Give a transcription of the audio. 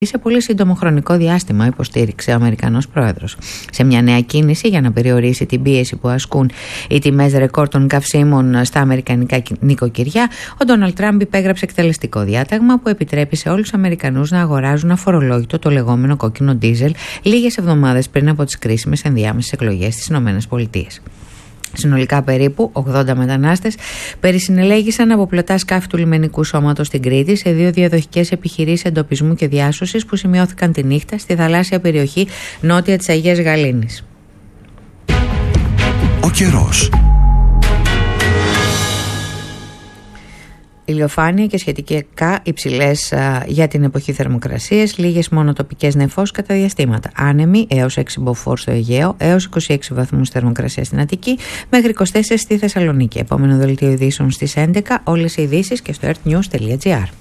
σε πολύ σύντομο χρονικό διάστημα, υποστήριξε ο Αμερικανός πρόεδρος. Σε μια νέα κίνηση για να περιορίσει την πίεση που ασκούν οι τιμές ρεκόρ των καυσίμων στα αμερικανικά νοικοκυριά, ο Ντόναλντ Τραμπ υπέγραψε εκτελεστικό διάταγμα που επιτρέπει σε όλους τους Αμερικανούς να αγοράζουν αφορολόγητο το λεγόμενο κόκκινο ντίζελ λίγες εβδομάδες πριν από τις κρίσιμες ενδιάμεσες εκλογές στις ΗΠΑ. Συνολικά περίπου 80 μετανάστες περισυνελέγησαν από πλωτά σκάφη του λιμενικού σώματος στην Κρήτη σε 2 διαδοχικές επιχειρήσεις εντοπισμού και διάσωσης που σημειώθηκαν τη νύχτα στη θαλάσσια περιοχή νότια της Αγίας Γαλήνης. Ο καιρός. Ηλιοφάνεια και σχετικά υψηλές για την εποχή θερμοκρασίες, λίγες μόνο τοπικές νεφώσεις κατά διαστήματα. Άνεμοι έως 6 μποφόρ στο Αιγαίο, έως 26 βαθμούς θερμοκρασία στην Αττική, μέχρι 24 στη Θεσσαλονίκη. Επόμενο δελτίο ειδήσεων στις 11, όλες οι ειδήσεις και στο earthnews.gr.